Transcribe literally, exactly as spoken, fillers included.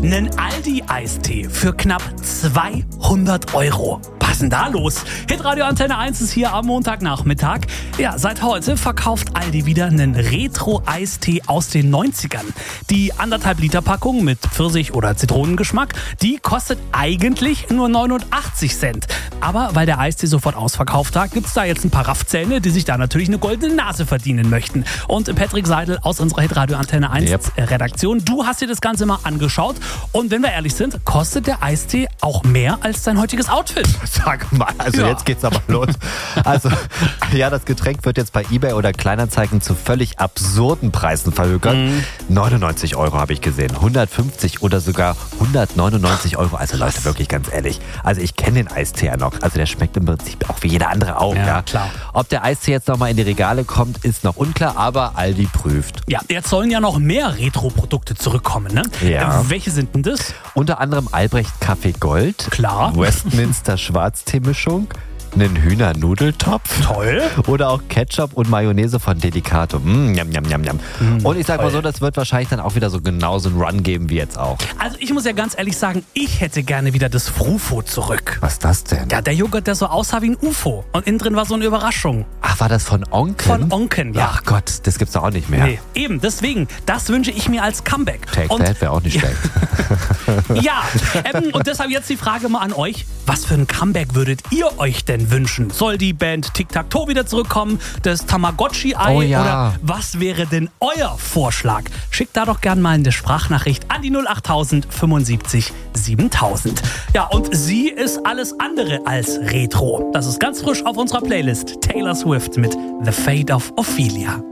Nen Aldi-Eistee für knapp zweihundert Euro. Was ist denn da los? Hitradio Antenne eins ist hier am Montagnachmittag. Ja, seit heute verkauft Aldi wieder einen Retro-Eistee aus den neunzigern. Die anderthalb Liter Packung mit Pfirsich- oder Zitronengeschmack, die kostet eigentlich nur neunundachtzig Cent. Aber weil der Eistee sofort ausverkauft war, gibt's da jetzt ein paar Raffzähne, die sich da natürlich eine goldene Nase verdienen möchten. Und Patrick Seidel aus unserer Hitradio Antenne eins yep. Redaktion, du hast dir das Ganze mal angeschaut. Und wenn wir ehrlich sind, kostet der Eistee auch mehr als dein heutiges Outfit. Sag mal, also ja. Jetzt geht's aber los. Also, ja, das Getränk wird jetzt bei eBay oder Kleinanzeigen zu völlig absurden Preisen verhökert. Mhm. neunundneunzig Euro habe ich gesehen, hundertfünfzig oder sogar hundertneunundneunzig Euro. Also Leute, wirklich ganz ehrlich, also ich kenne den Eistee ja noch. Also der schmeckt im Prinzip auch wie jeder andere auch. Ja, ja. Klar. Ob der Eistee jetzt nochmal in die Regale kommt, ist noch unklar, aber Aldi prüft. Ja, jetzt sollen ja noch mehr Retro-Produkte zurückkommen, ne? Ja. Äh, welche sind denn das? Unter anderem Albrecht Kaffee Gold. Klar. Westminster Schwarzteemischung. Einen Hühnernudeltopf. Toll. Oder auch Ketchup und Mayonnaise von Delicato. Mm, njam, njam, njam, njam. Mm, und ich sag toll. mal so, das wird wahrscheinlich dann auch wieder so genauso einen Run geben wie jetzt auch. Also ich muss ja ganz ehrlich sagen, ich hätte gerne wieder das Frufo zurück. Was ist das denn? Ja, der Joghurt, der so aussah wie ein U F O. Und innen drin war so eine Überraschung. Ach, war das von Onken? Von Onken, ja. Ach Gott, das gibt's doch auch nicht mehr. Nee, eben, deswegen, das wünsche ich mir als Comeback. Take und that wäre auch nicht schlecht. Ja, ähm, und deshalb jetzt die Frage mal an euch. Was für ein Comeback würdet ihr euch denn wünschen? Soll die Band Tic-Tac-Toe wieder zurückkommen? Das Tamagotchi-Ei? Oh ja. Oder was wäre denn euer Vorschlag? Schickt da doch gern mal eine Sprachnachricht an die null acht tausend fünfundsiebzig siebentausend. Ja, und sie ist alles andere als Retro. Das ist ganz frisch auf unserer Playlist. Taylor Swift mit The Fate of Ophelia.